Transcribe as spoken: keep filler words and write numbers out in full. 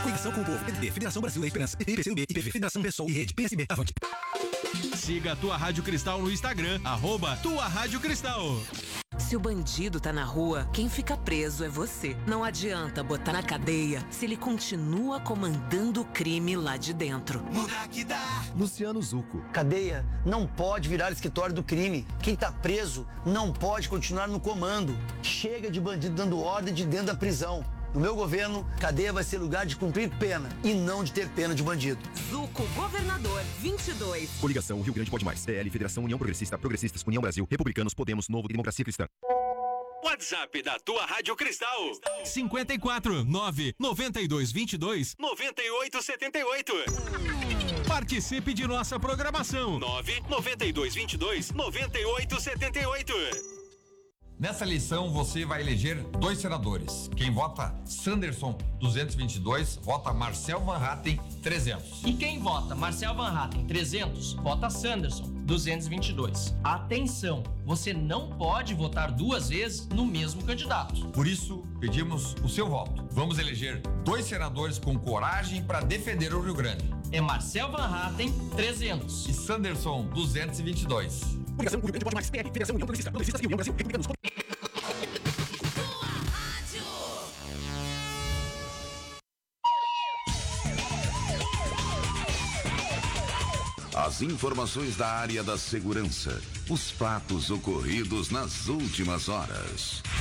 Conexão com o povo. P D B, Federação Brasil da Esperança. P P C B, I P V, Federação Pessoal e Rede P S B. Avante. Siga a Tua Rádio Cristal no Instagram, arroba Tua Rádio Cristal. Se o bandido tá na rua, quem fica preso é você. Não adianta botar na cadeia se ele continua comandando o crime lá de dentro. Muda que dá. Luciano Zucco. Cadeia não pode virar escritório do crime. Quem tá preso não pode continuar no comando. Chega de bandido dando ordem de dentro da prisão. No meu governo, cadeia vai ser lugar de cumprir pena e não de ter pena de bandido. Zucco, governador, vinte e dois. Coligação Rio Grande Pode Mais. P L, Federação União Progressista, Progressistas, União Brasil, Republicanos, Podemos, Novo e Democracia Cristã. WhatsApp da Tua Rádio Cristal. cinco quatro nove nove dois dois dois nove oito sete oito. Participe de nossa programação. nove nove dois dois dois nove oito sete oito. Nessa eleição você vai eleger dois senadores. Quem vota Sanderson duzentos e vinte e dois, vota Marcel Van Hatten trezentos. E quem vota Marcel Van Hatten trezentos, vota Sanderson duzentos e vinte e dois. Atenção, você não pode votar duas vezes no mesmo candidato. Por isso, pedimos o seu voto. Vamos eleger dois senadores com coragem para defender o Rio Grande. É Marcel Van Hatten trezentos e Sanderson duzentos e vinte e dois. Coligação Rio Grande Pode Mais. P L, Federação União Progressista, Progressistas e União Brasil, Republicanos. As informações da área da segurança, os fatos ocorridos nas últimas horas.